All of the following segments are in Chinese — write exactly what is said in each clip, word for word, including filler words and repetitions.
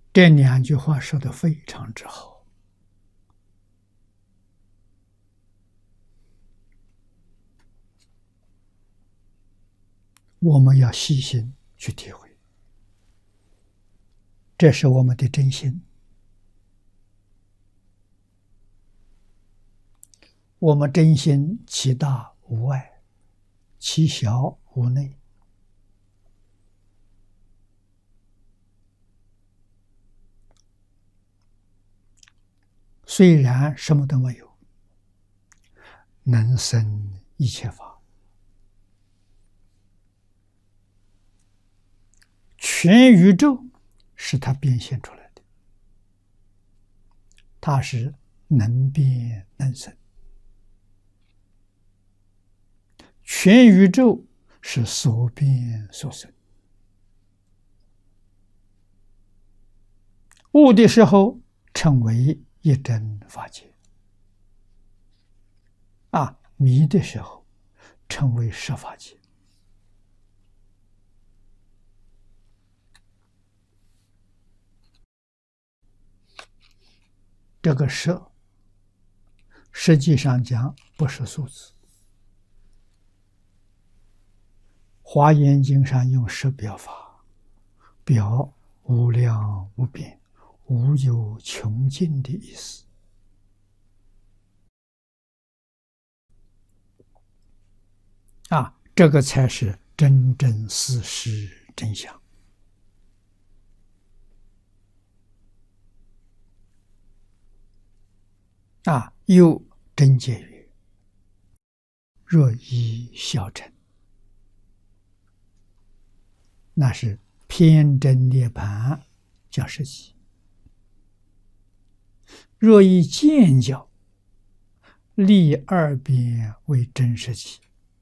这两句话说的非常之好。我们要细心去体会，这是我们的真心。我们真心其大无外，其小无内。虽然什么都没有，能生一切法，全宇宙是它变现出来的，它是能变能生。全宇宙是所变所生。悟的时候称为一真法界，啊，迷的时候称为十法界。这个十，实际上讲不是数字。华严经上用十表法，表无量无边、无有穷尽的意思。啊，这个才是真正事实真相。啊，又真解曰：若依小乘，那是偏真涅盘叫实际；若以见教，立二边为真实际。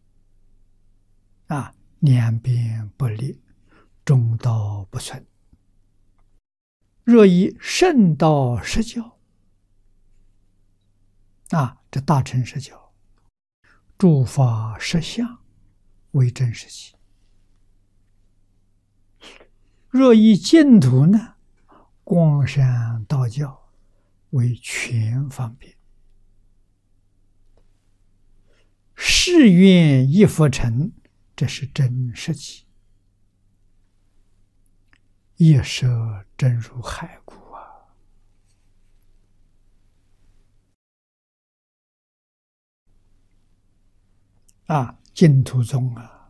啊，两边不立，中道不存。若以圣道实教，啊，这大乘实教，诸法实相为真实际。若以净土呢，光山道教为全方便。誓愿一佛成，这是真实际。夜舍真如海谷啊！啊，净土宗啊，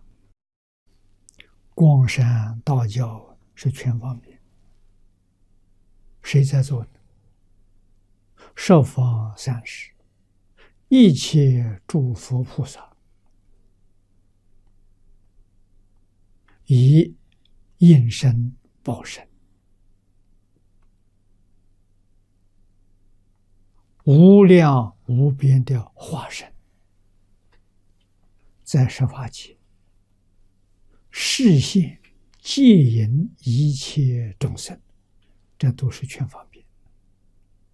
光山道教是全方便。谁在做呢？十方三世一切诸佛菩萨，以应身报身，无量无边的化身，在十法界示现戒引一切众生，这都是全方